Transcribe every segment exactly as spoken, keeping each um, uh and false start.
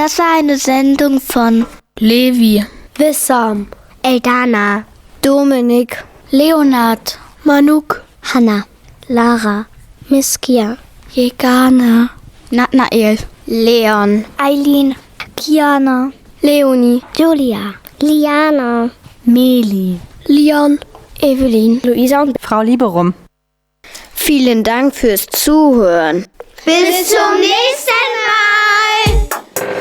Das war eine Sendung von Levi, Wissam, Eldana, Dominik, Leonard, Manuk, Hanna, Lara, Miskia, Jegane, Nathanael, Leon, Eileen, Kiana, Leonie, Julia, Liana, Meli, Leon, Evelyn, Luisa und Frau Lieberum. Vielen Dank fürs Zuhören. Bis zum nächsten Mal!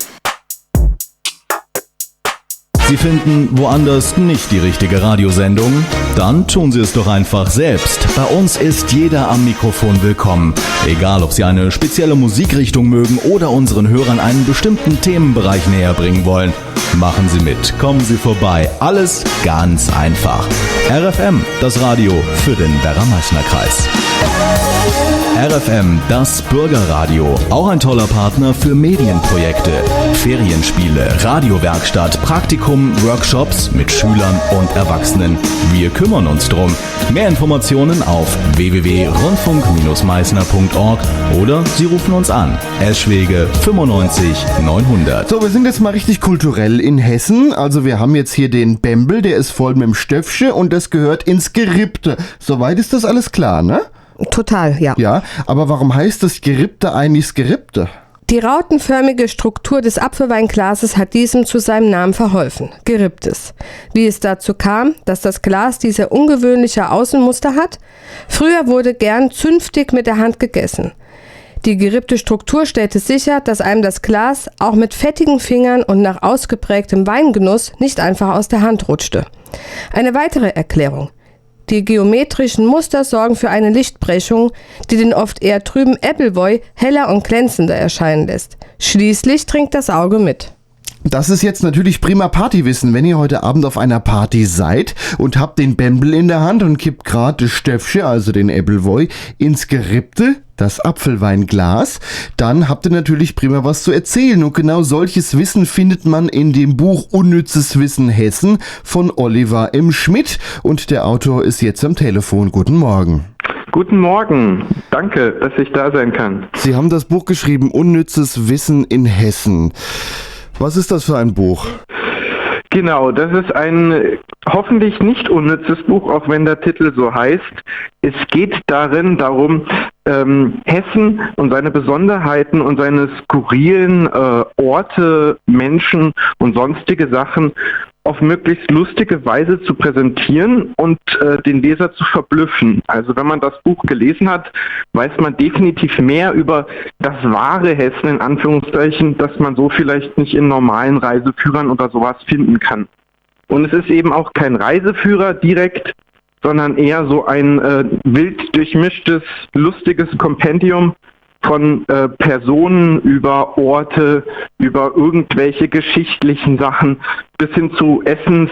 Sie finden woanders nicht die richtige Radiosendung? Dann tun Sie es doch einfach selbst. Bei uns ist jeder am Mikrofon willkommen. Egal, ob Sie eine spezielle Musikrichtung mögen oder unseren Hörern einen bestimmten Themenbereich näher bringen wollen. Machen Sie mit, kommen Sie vorbei. Alles ganz einfach. R F M, das Radio für den Werra-Meißner-Kreis. R F M, das Bürgerradio. Auch ein toller Partner für Medienprojekte. Ferienspiele, Radiowerkstatt, Praktikum, Workshops mit Schülern und Erwachsenen. Wir kümmern uns drum. Mehr Informationen auf w w w punkt rundfunk Bindestrich meißner punkt org oder Sie rufen uns an. Eschwege fünfundneunzig neunhundert. So, wir sind jetzt mal richtig kulturell in Hessen. Also wir haben jetzt hier den Bembel, der ist voll mit dem Stöpfchen und das gehört ins Gerippte. Soweit ist das alles klar, ne? Total, ja. Ja, aber warum heißt das Gerippte eigentlich das Gerippte? Die rautenförmige Struktur des Apfelweinglases hat diesem zu seinem Namen verholfen, Geripptes. Wie es dazu kam, dass das Glas diese ungewöhnliche Außenmuster hat? Früher wurde gern zünftig mit der Hand gegessen. Die gerippte Struktur stellte sicher, dass einem das Glas auch mit fettigen Fingern und nach ausgeprägtem Weingenuss nicht einfach aus der Hand rutschte. Eine weitere Erklärung. Die geometrischen Muster sorgen für eine Lichtbrechung, die den oft eher trüben Appleboy heller und glänzender erscheinen lässt. Schließlich trinkt das Auge mit. Das ist jetzt natürlich prima Partywissen, wenn ihr heute Abend auf einer Party seid und habt den Bembel in der Hand und kippt gerade das Stöpfchen, also den Appleboy, ins Gerippte, das Apfelweinglas, dann habt ihr natürlich prima was zu erzählen. Und genau solches Wissen findet man in dem Buch Unnützes Wissen Hessen von Oliver M. Schmidt. Und der Autor ist jetzt am Telefon. Guten Morgen. Guten Morgen. Danke, dass ich da sein kann. Sie haben das Buch geschrieben, Unnützes Wissen in Hessen. Was ist das für ein Buch? Genau, das ist ein hoffentlich nicht unnützes Buch, auch wenn der Titel so heißt. Es geht darin darum, ähm, Hessen und seine Besonderheiten und seine skurrilen äh, Orte, Menschen und sonstige Sachen auf möglichst lustige Weise zu präsentieren und äh, den Leser zu verblüffen. Also wenn man das Buch gelesen hat, weiß man definitiv mehr über das wahre Hessen, in Anführungszeichen, das man so vielleicht nicht in normalen Reiseführern oder sowas finden kann. Und es ist eben auch kein Reiseführer direkt, sondern eher so ein äh, wild durchmischtes, lustiges Kompendium von äh, Personen über Orte, über irgendwelche geschichtlichen Sachen bis hin zu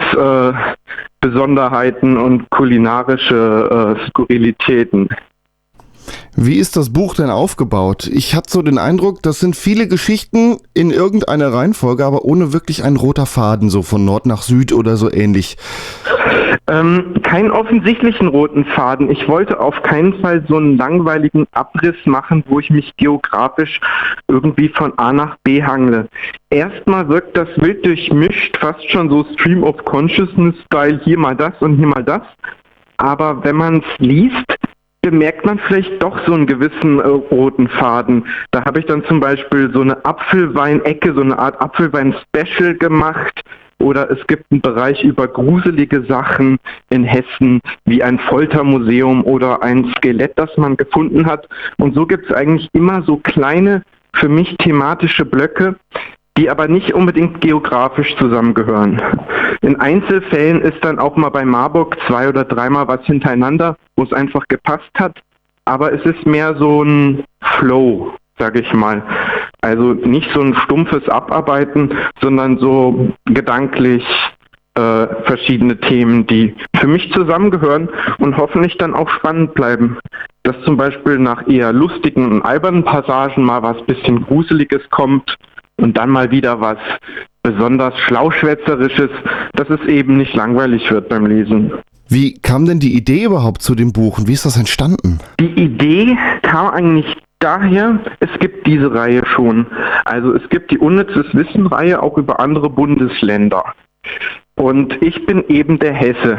Essensbesonderheiten äh, und kulinarische äh, Skurrilitäten. Wie ist das Buch denn aufgebaut? Ich hatte so den Eindruck, das sind viele Geschichten in irgendeiner Reihenfolge, aber ohne wirklich ein roter Faden, so von Nord nach Süd oder so ähnlich. Ähm, keinen offensichtlichen roten Faden. Ich wollte auf keinen Fall so einen langweiligen Abriss machen, wo ich mich geografisch irgendwie von A nach B hangle. Erstmal wirkt das wild durchmischt, fast schon so Stream of Consciousness-Style, hier mal das und hier mal das. Aber wenn man es liest, bemerkt man vielleicht doch so einen gewissen äh, roten Faden. Da habe ich dann zum Beispiel so eine Apfelweinecke, so eine Art Apfelwein-Special gemacht. Oder es gibt einen Bereich über gruselige Sachen in Hessen, wie ein Foltermuseum oder ein Skelett, das man gefunden hat. Und so gibt es eigentlich immer so kleine, für mich thematische Blöcke, die aber nicht unbedingt geografisch zusammengehören. In Einzelfällen ist dann auch mal bei Marburg zwei oder dreimal was hintereinander, wo es einfach gepasst hat. Aber es ist mehr so ein Flow, sage ich mal. Also nicht so ein stumpfes Abarbeiten, sondern so gedanklich äh, verschiedene Themen, die für mich zusammengehören und hoffentlich dann auch spannend bleiben. Dass zum Beispiel nach eher lustigen und albernen Passagen mal was bisschen Gruseliges kommt und dann mal wieder was besonders Schlauschwätzerisches, dass es eben nicht langweilig wird beim Lesen. Wie kam denn die Idee überhaupt zu dem Buch und wie ist das entstanden? Die Idee kam eigentlich daher, es gibt diese Reihe schon. Also es gibt die Unnützes Wissen-Reihe auch über andere Bundesländer. Und ich bin eben der Hesse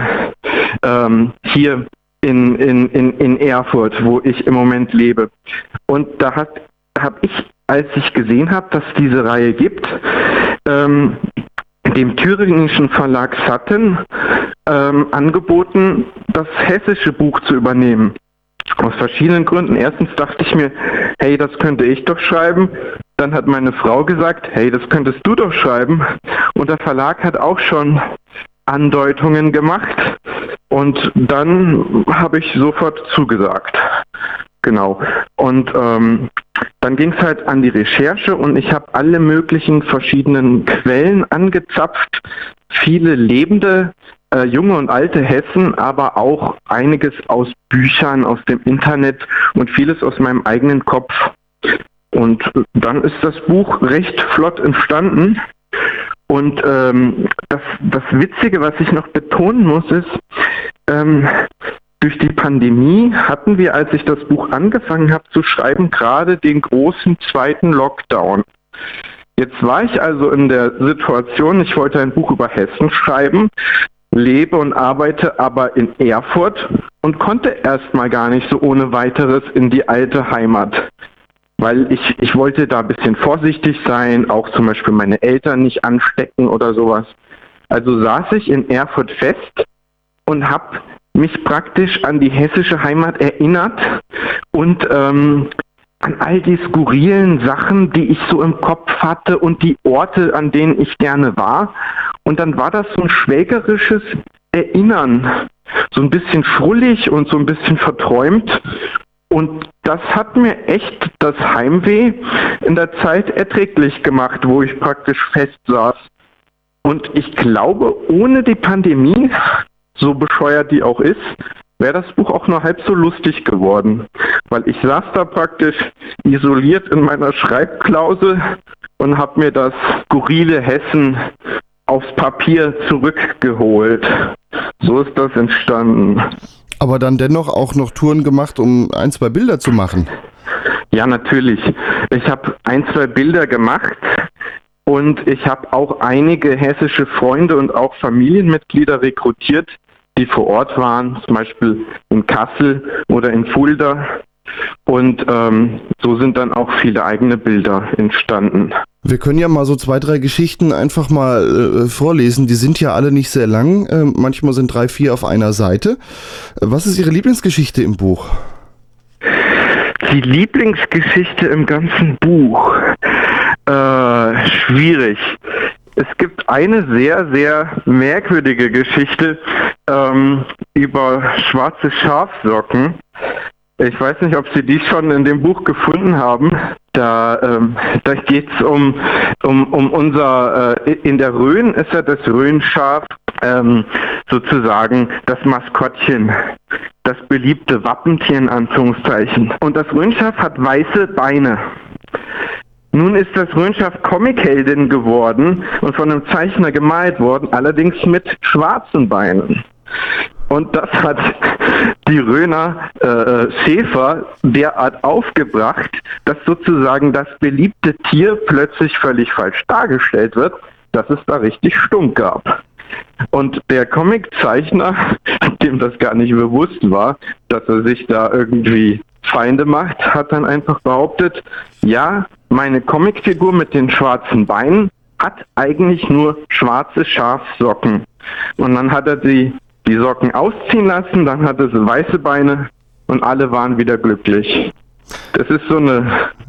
ähm, hier in, in, in, in Erfurt, wo ich im Moment lebe. Und da habe ich, als ich gesehen habe, dass es diese Reihe gibt, ähm, dem thüringischen Verlag Satten ähm, angeboten, das hessische Buch zu übernehmen. Aus verschiedenen Gründen. Erstens dachte ich mir, hey, das könnte ich doch schreiben. Dann hat meine Frau gesagt, hey, das könntest du doch schreiben. Und der Verlag hat auch schon Andeutungen gemacht. Und dann habe ich sofort zugesagt. Genau. Und ähm, dann ging es halt an die Recherche und ich habe alle möglichen verschiedenen Quellen angezapft. Viele lebende Äh, junge und alte Hessen, aber auch einiges aus Büchern, aus dem Internet und vieles aus meinem eigenen Kopf. Und dann ist das Buch recht flott entstanden. Und ähm, das, das Witzige, was ich noch betonen muss, ist, ähm, durch die Pandemie hatten wir, als ich das Buch angefangen habe zu schreiben, gerade den großen zweiten Lockdown. Jetzt war ich also in der Situation, ich wollte ein Buch über Hessen schreiben, lebe und arbeite aber in Erfurt und konnte erstmal gar nicht so ohne weiteres in die alte Heimat. Weil ich, ich wollte da ein bisschen vorsichtig sein, auch zum Beispiel meine Eltern nicht anstecken oder sowas. Also saß ich in Erfurt fest und habe mich praktisch an die hessische Heimat erinnert und ähm, an all die skurrilen Sachen, die ich so im Kopf hatte und die Orte, an denen ich gerne war. Und dann war das so ein schwägerisches Erinnern, so ein bisschen schrullig und so ein bisschen verträumt. Und das hat mir echt das Heimweh in der Zeit erträglich gemacht, wo ich praktisch fest saß. Und ich glaube, ohne die Pandemie, so bescheuert die auch ist, wäre das Buch auch nur halb so lustig geworden. Weil ich saß da praktisch isoliert in meiner Schreibklause und habe mir das skurrile Hessen aufs Papier zurückgeholt. So ist das entstanden. Aber dann dennoch auch noch Touren gemacht, um ein, zwei Bilder zu machen? Ja, natürlich. Ich habe ein, zwei Bilder gemacht und ich habe auch einige hessische Freunde und auch Familienmitglieder rekrutiert, die vor Ort waren, zum Beispiel in Kassel oder in Fulda. Und ähm, so sind dann auch viele eigene Bilder entstanden. Wir können ja mal so zwei, drei Geschichten einfach mal äh, vorlesen. Die sind ja alle nicht sehr lang. Äh, manchmal sind drei, vier auf einer Seite. Was ist Ihre Lieblingsgeschichte im Buch? Die Lieblingsgeschichte im ganzen Buch? Äh, schwierig. Es gibt eine sehr, sehr merkwürdige Geschichte ähm, über schwarze Schafsocken. Ich weiß nicht, ob Sie die schon in dem Buch gefunden haben. Da, ähm, da geht es um, um, um unser, äh, in der Rhön ist ja das Rhönschaf ähm, sozusagen das Maskottchen, das beliebte Wappentier in Anführungszeichen. Und das Rhönschaf hat weiße Beine. Nun ist das Rhönschaf Comicheldin geworden und von einem Zeichner gemalt worden, allerdings mit schwarzen Beinen. Und das hat die Rhöner äh, Schäfer derart aufgebracht, dass sozusagen das beliebte Tier plötzlich völlig falsch dargestellt wird, dass es da richtig Stunk gab. Und der Comiczeichner, dem das gar nicht bewusst war, dass er sich da irgendwie Feinde macht, hat dann einfach behauptet, ja, meine Comicfigur mit den schwarzen Beinen hat eigentlich nur schwarze Schafsocken. Und dann hat er die die Socken ausziehen lassen, dann hatte sie weiße Beine und alle waren wieder glücklich. Das ist so eine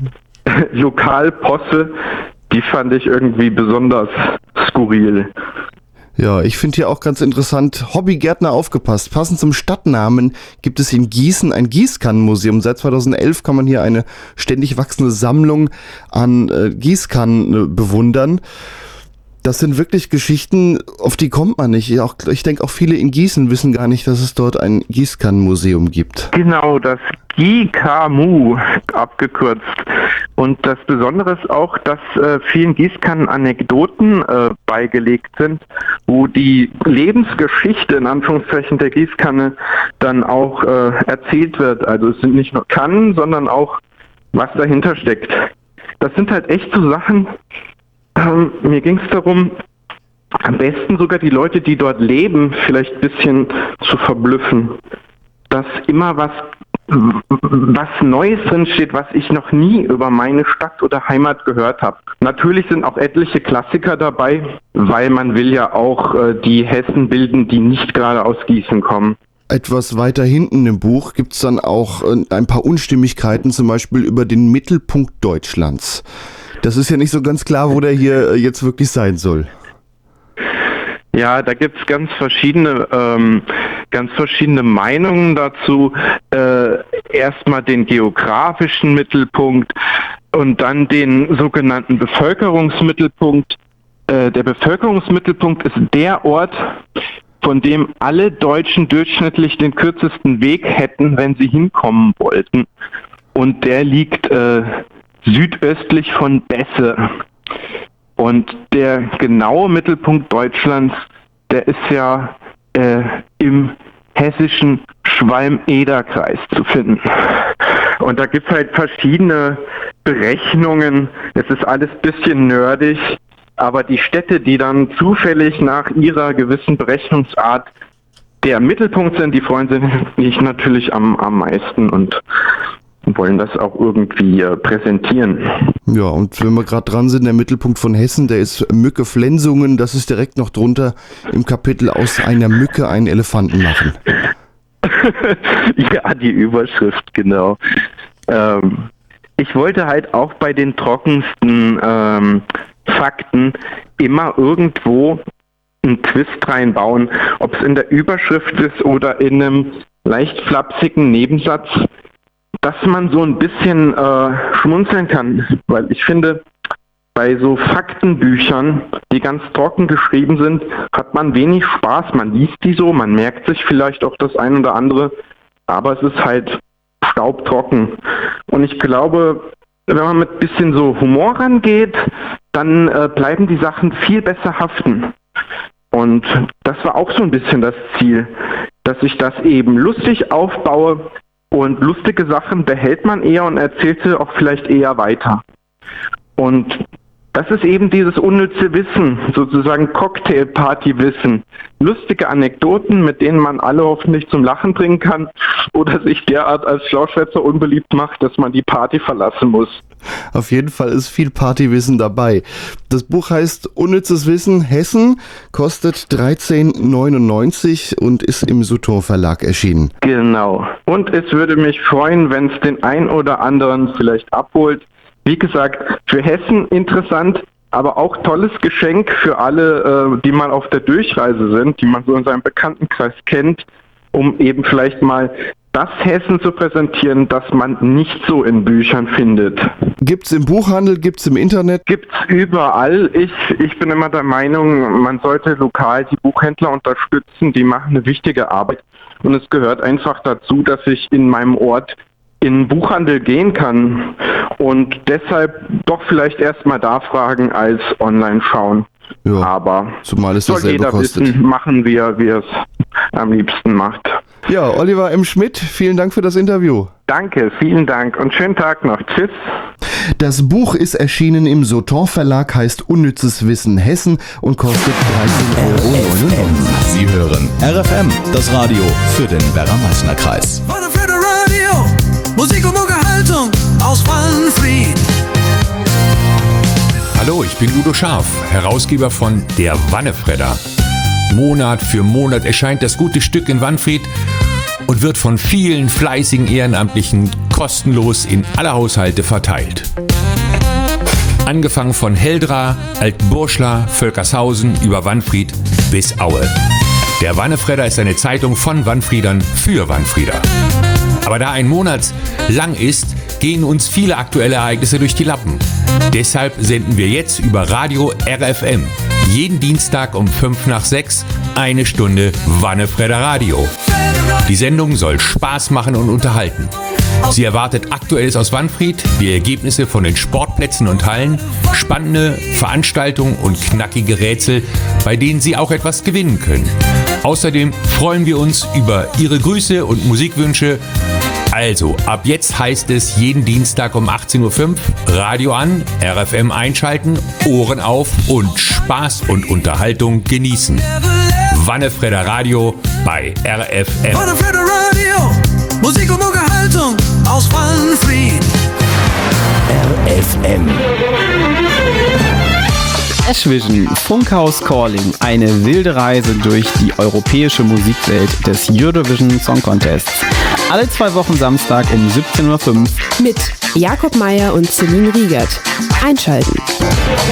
Lokalposse, die fand ich irgendwie besonders skurril. Ja, ich finde hier auch ganz interessant, Hobbygärtner aufgepasst. Passend zum Stadtnamen gibt es in Gießen ein Gießkannenmuseum. Seit zweitausendelf kann man hier eine ständig wachsende Sammlung an äh, Gießkannen äh, bewundern. Das sind wirklich Geschichten, auf die kommt man nicht. Auch, ich denke, auch viele in Gießen wissen gar nicht, dass es dort ein Gießkannenmuseum gibt. Genau, das G K M U abgekürzt. Und das Besondere ist auch, dass äh, vielen Gießkannen Anekdoten äh, beigelegt sind, wo die Lebensgeschichte in Anführungszeichen der Gießkanne dann auch äh, erzählt wird. Also es sind nicht nur Kannen, sondern auch was dahinter steckt. Das sind halt echt so Sachen, ähm, mir ging es darum, am besten sogar die Leute, die dort leben, vielleicht ein bisschen zu verblüffen, dass immer was was Neues drin steht, was ich noch nie über meine Stadt oder Heimat gehört habe. Natürlich sind auch etliche Klassiker dabei, weil man will ja auch äh, die Hessen bilden, die nicht gerade aus Gießen kommen. Etwas weiter hinten im Buch gibt es dann auch äh, ein paar Unstimmigkeiten, zum Beispiel über den Mittelpunkt Deutschlands. Das ist ja nicht so ganz klar, wo der hier äh, jetzt wirklich sein soll. Ja, da gibt's ganz verschiedene, ähm, ganz verschiedene Meinungen dazu. Äh, erstmal den geografischen Mittelpunkt und dann den sogenannten Bevölkerungsmittelpunkt. Äh, der Bevölkerungsmittelpunkt ist der Ort, von dem alle Deutschen durchschnittlich den kürzesten Weg hätten, wenn sie hinkommen wollten. Und der liegt äh, südöstlich von Besse. Und der genaue Mittelpunkt Deutschlands, der ist ja äh, im hessischen Schwalm-Eder-Kreis zu finden. Und da gibt es halt verschiedene Berechnungen. Es ist alles ein bisschen nerdig, aber die Städte, die dann zufällig nach ihrer gewissen Berechnungsart der Mittelpunkt sind, die freuen sich natürlich am, am meisten und wollen das auch irgendwie äh, präsentieren. Ja, und wenn wir gerade dran sind, der Mittelpunkt von Hessen, der ist Mücke Flensungen, das ist direkt noch drunter im Kapitel aus einer Mücke einen Elefanten machen. Ja, die Überschrift, genau. Ähm, ich wollte halt auch bei den trockensten ähm, Fakten immer irgendwo einen Twist reinbauen, ob es in der Überschrift ist oder in einem leicht flapsigen Nebensatz, dass man so ein bisschen äh, schmunzeln kann, weil ich finde, bei so Faktenbüchern, die ganz trocken geschrieben sind, hat man wenig Spaß. Man liest die so, man merkt sich vielleicht auch das ein oder andere, aber es ist halt staubtrocken. Und ich glaube, wenn man mit ein bisschen so Humor rangeht, dann äh, bleiben die Sachen viel besser haften. Und das war auch so ein bisschen das Ziel, dass ich das eben lustig aufbaue. Und lustige Sachen behält man eher und erzählt sie auch vielleicht eher weiter. Und das ist eben dieses unnütze Wissen, sozusagen Cocktailparty-Wissen. Lustige Anekdoten, mit denen man alle hoffentlich zum Lachen bringen kann oder sich derart als Schlauschwätzer unbeliebt macht, dass man die Party verlassen muss. Auf jeden Fall ist viel Partywissen dabei. Das Buch heißt Unnützes Wissen Hessen, kostet dreizehn neunundneunzig und ist im Sutton Verlag erschienen. Genau. Und es würde mich freuen, wenn es den ein oder anderen vielleicht abholt. Wie gesagt, für Hessen interessant, aber auch tolles Geschenk für alle, äh, die mal auf der Durchreise sind, die man so in seinem Bekanntenkreis kennt, um eben vielleicht mal das Hessen zu präsentieren, das man nicht so in Büchern findet. Gibt's im Buchhandel, gibt's im Internet? Gibt's überall. Ich, ich bin immer der Meinung, man sollte lokal die Buchhändler unterstützen, die machen eine wichtige Arbeit. Und es gehört einfach dazu, dass ich in meinem Ort in den Buchhandel gehen kann und deshalb doch vielleicht erstmal da fragen als online schauen. Ja, aber zumal es soll dasselbe jeder kostet. wissen, machen wir, wie er es am liebsten macht. Ja, Oliver M. Schmidt, vielen Dank für das Interview. Danke, vielen Dank und schönen Tag noch. Tschüss. Das Buch ist erschienen im Sutton Verlag, heißt Unnützes Wissen Hessen und kostet dreizehn Euro neunundneunzig. Sie hören R F M, das Radio für den Werra-Meißner-Kreis. Musik und Unterhaltung aus Wannfried. Hallo, ich bin Udo Scharf, Herausgeber von Der Wannefredder. Monat für Monat erscheint das gute Stück in Wannfried und wird von vielen fleißigen Ehrenamtlichen kostenlos in alle Haushalte verteilt. Angefangen von Heldra, Altburschla, Völkershausen über Wannfried bis Aue. Der Wannefredder ist eine Zeitung von Wannfriedern für Wannfrieder. Aber da ein Monat lang ist, gehen uns viele aktuelle Ereignisse durch die Lappen. Deshalb senden wir jetzt über Radio R F M jeden Dienstag um fünf nach sechs eine Stunde Wannefredder Radio. Die Sendung soll Spaß machen und unterhalten. Sie erwartet Aktuelles aus Wannfried, die Ergebnisse von den Sportplätzen und Hallen, spannende Veranstaltungen und knackige Rätsel, bei denen Sie auch etwas gewinnen können. Außerdem freuen wir uns über Ihre Grüße und Musikwünsche Also, ab jetzt heißt es jeden Dienstag um achtzehn Uhr fünf Radio an, R F M einschalten, Ohren auf und Spaß und Unterhaltung genießen. Wannefredder Radio bei R F M. Wannefredder Radio, Musik und Unterhaltung aus Wannfried. R F M. Ashvision Funkhaus Calling, eine wilde Reise durch die europäische Musikwelt des Eurovision Song Contests. Alle zwei Wochen Samstag um siebzehn Uhr fünf mit Jakob Meier und Celine Riegert. Einschalten.